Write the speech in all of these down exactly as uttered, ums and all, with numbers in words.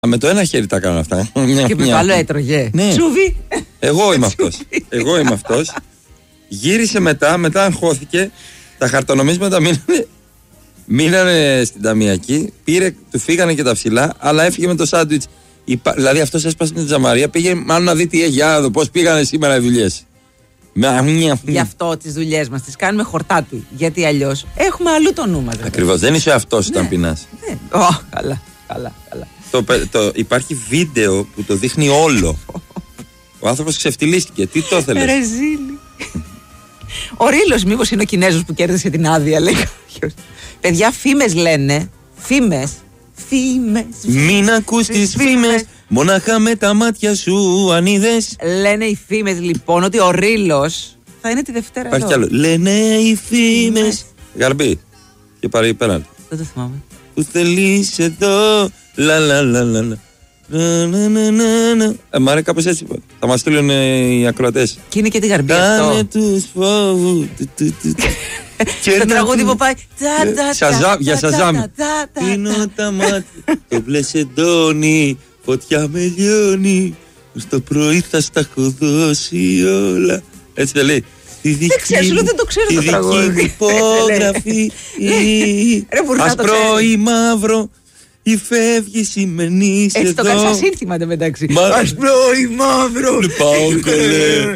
Με το ένα χέρι τα κάνω αυτά. Και με το άλλο έτρωγε. Ναι. Τσούβι. Εγώ είμαι αυτός. Εγώ είμαι αυτός. Γύρισε μετά, μετά αγχώθηκε. Τα χαρτονομίσματα μείνανε, μείνανε στην ταμιακή. Πήρε, του φύγανε και τα ψηλά, αλλά έφυγε με το σάντουιτς. Υπά... Δηλαδή αυτός έσπασε την τζαμαρία. Πήγε μάλλον να δει τι έχει, να δω πώς πήγανε σήμερα οι δουλειές. Γι' αυτό τις δουλειές μας τις κάνουμε χορτάτι. Γιατί αλλιώς έχουμε αλλού το νου μας. Ακριβώς. Δεν είσαι αυτός όταν ναι. πεινάς. Ναι. Oh, καλά, καλά, καλά. Το, το, υπάρχει βίντεο που το δείχνει όλο. Ο άνθρωπος ξεφτυλίστηκε. Τι το ήθελες? Ρεζίλη. Ο Ρήλος μήπως είναι ο Κινέζος που κέρδισε την άδεια, λέει κάποιος. Παιδιά, φήμες λένε. Φήμες. Φήμες. Μην ακούς τις φήμες. Μονάχα με τα μάτια σου αν είδες. Λένε οι φήμες λοιπόν ότι ο Ρήλος θα είναι τη Δευτέρα Υπάρχει εδώ. κι άλλο. Λένε οι φήμες. Γαρμπή. Και πάρει πέραν. Δεν το θυμάμαι. Που θέλεις εδώ. Λα λα λα λα λα. Ε, μ' άρεσε κάπως έτσι. Θα μας στείλουν οι ακροατές. Και είναι και τη Γαρμπή αυτό. Κάνε τους φόβους. Το τραγούδι που πάει. Για Σαζάμ. Πίνω τα μάτια. Το μπλε σεντόνι. Φωτιά με λιώνει. Στο πρωί θα στα έχω δώσει όλα. Έτσι δεν λέει? Δεν ξέρω, σου λέω δεν το ξέρω το τραγούδι. Τη δική μου υπόγραφη. Ασπρό ή μαύρο. Ή φεύγει σημαίνεις εδώ. Έτσι το κάνεις σαν σύνθημα εντωμεταξύ. Ασπρό ή μαύρο. Πάω κολέ.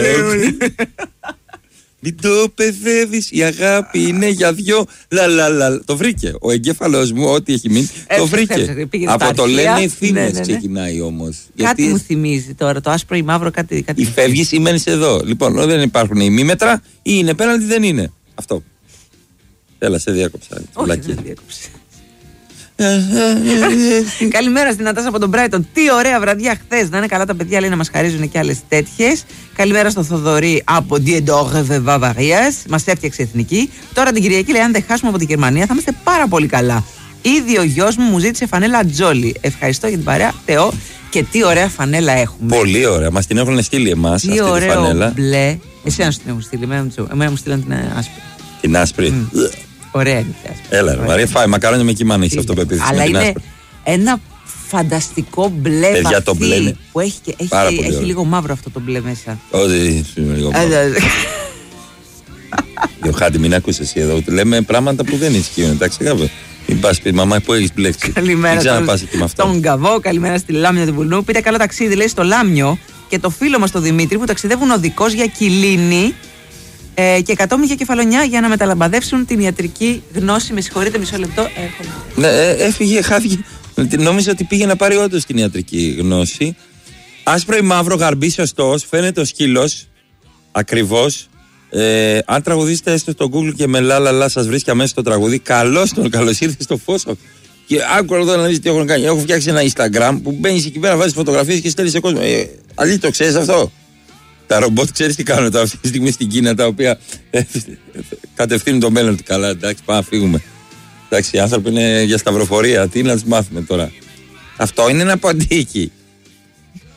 Μην το παιδεύεις, η αγάπη είναι για δυο. Λαλαλα. Το βρήκε. Ο εγκέφαλος μου, ό,τι έχει μείνει, το βρήκε. Από το λένε οι φήμες ξεκινάει όμως. Κάτι μου θυμίζει τώρα, το άσπρο ή μαύρο, κάτι. Η φεύγει σημαίνεις εδώ. Λοιπόν, δεν υπάρχουν ημίμετρα ή είναι πέναλτι, δεν είναι. Αυτό. Έλα, σε διάκοψα. Όχι, δεν διάκοψε. Καλημέρα στην Νατάσα από τον Μπράιτον. Τι ωραία βραδιά χθες. Να είναι καλά τα παιδιά, λέει, να μας χαρίζουν και άλλες τέτοιες. Καλημέρα στο Θοδωρή από Diendorf Βαβαρίας. Μας έφτιαξε εθνική. Τώρα την Κυριακή, λέει, αν δεν χάσουμε από την Γερμανία θα είμαστε πάρα πολύ καλά. Ήδη ο γιος μου μου ζήτησε φανέλα Τζόλι. Ευχαριστώ για την παρέα, Θεό. Και τι ωραία φανέλα έχουμε. Πολύ ωραία. Μας την έχουν στείλει εμάς αυτή τη φανέλα. Μπλε. Εσένα σου την έχουν στείλει. Εμένα μου στείλαν την άσπρη. Την άσπρη. Mm. Ωραία είναι. Έλα, ρε Μαρία, φάει μακαρόνια με κοιμάνα, έχεις αυτοπεποίθηση. Αλλά είναι άσπρη. Ένα φανταστικό μπλε. Παιδιά, το μπλε είναι που έχει, και, έχει, έχει λίγο μαύρο αυτό το μπλε μέσα. Όχι, λίγο μαύρο. Διοχάτη, μην ακούσεις εσύ εδώ. Λέμε πράγματα που δεν ισχύουν. Εντάξει, κάπου. Μην πας πει, μαμά, που έχεις μπλέξει. Καλημέρα στον Καβό, καλημέρα στη Λάμια του Βουλνού. Πήρε καλό ταξίδι, λέει, στο Λάμιο και το φίλο μας τον Δημήτρη που ταξιδεύουν οδικός για Κιλίνη. Ε, και εκατόμι για Κεφαλονιά για να μεταλαμπαδεύσουν την ιατρική γνώση. Με συγχωρείτε, μισό λεπτό. Έρχομαι. Ναι, ε, έφυγε, χάθηκε. Νόμιζα ότι πήγε να πάρει όντως την ιατρική γνώση. Άσπρο ή μαύρο, Γαρμπή, σωστός. Φαίνεται ο σκύλος. Ακριβώς. Ε, αν τραγουδήσετε έστω στο Google και με λα λα λα σας βρίσκει αμέσως το τραγούδι. Καλώς τον, καλώς ήρθε στο Φόσο. Και άκου εδώ να δεις τι έχω κάνει. Έχω φτιάξει ένα Instagram που μπαίνεις εκεί πέρα, βάζεις φωτογραφίες και στέλνεις σε κόσμο. Ε, αλήθεια, το ξέρεις αυτό? Τα ρομπότ, ξέρεις τι κάνουν αυτή τη στιγμή στην Κίνα, τα οποία ε, κατευθύνουν το μέλλον. Καλά, εντάξει, πάμε να φύγουμε. Εντάξει, οι άνθρωποι είναι για σταυροφορία. Τι να τους μάθουμε τώρα? Αυτό είναι ένα ποντίκι.